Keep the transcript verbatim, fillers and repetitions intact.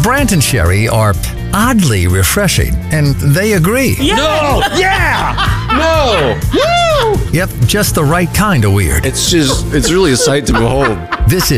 Brant and Sherry are oddly refreshing, and they agree. Yeah. No! Yeah! No! Woo! Yep, just the right kind of weird. It's just, it's really a sight to behold. This is